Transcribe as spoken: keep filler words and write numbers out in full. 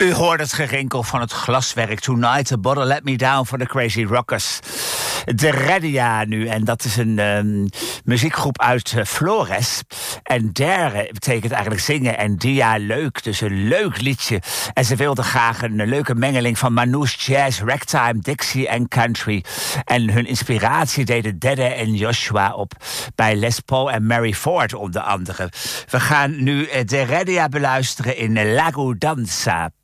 U hoort het gerinkel van het glaswerk. Tonight a Bottle Let Me Down van de Crazy Rockers. De Redia nu. En dat is een um, muziekgroep uit uh, Flores. En derde betekent eigenlijk zingen en dia leuk. Dus een leuk liedje. En ze wilden graag een, een leuke mengeling van Manouche, jazz, ragtime, Dixie en country. En hun inspiratie deden Dede en Joshua op bij Les Paul en Mary Ford onder andere. We gaan nu uh, de Redia beluisteren in Lago Danza.